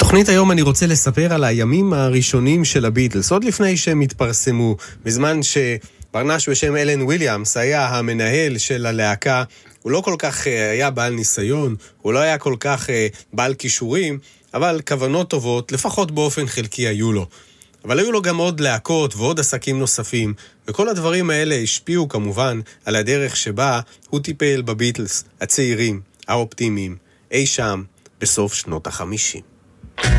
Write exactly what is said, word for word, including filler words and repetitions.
בתוכנית היום אני רוצה לספר על הימים הראשונים של הביטלס, עוד לפני שהם התפרסמו, בזמן שברנש בשם אלן וויליאמס היה המנהל של הלהקה. הוא לא כל כך היה בעל ניסיון, הוא לא היה כל כך בעל כישורים, אבל כוונות טובות, לפחות באופן חלקי היו לו. אבל היו לו גם עוד להקות ועוד עסקים נוספים, וכל הדברים האלה השפיעו כמובן על הדרך שבה הוא טיפל בביטלס, הצעירים, האופטימיים, אי שם בסוף שנות החמישים.